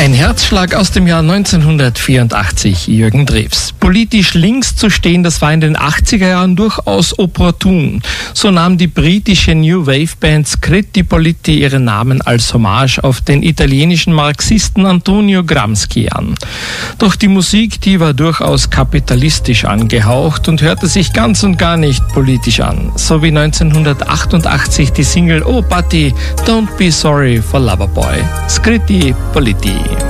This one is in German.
Ein Herzschlag aus dem Jahr 1984, Jürgen Drews. Politisch links zu stehen, das war in den 80er Jahren durchaus opportun. So nahm die britische New Wave Band Scritti Politti ihren Namen als Hommage auf den italienischen Marxisten Antonio Gramsci an. Doch die Musik, die war durchaus kapitalistisch angehaucht und hörte sich ganz und gar nicht politisch an. So wie 1988 die Single Oh Buddy, Don't Be Sorry for Loverboy. Scritti Politti.